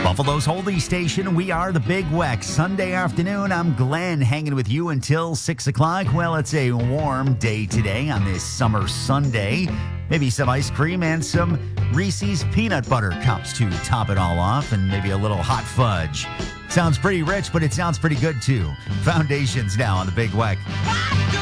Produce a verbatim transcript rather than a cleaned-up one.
Buffalo's Holding Station. We are the Big Weck. Sunday afternoon, I'm Glenn, hanging with you until six o'clock. Well, it's a warm day today on this summer Sunday. Maybe some ice cream and some Reese's peanut butter cups to top it all off, and maybe a little hot fudge. Sounds pretty rich, but it sounds pretty good too. Foundations now on the Big Weck.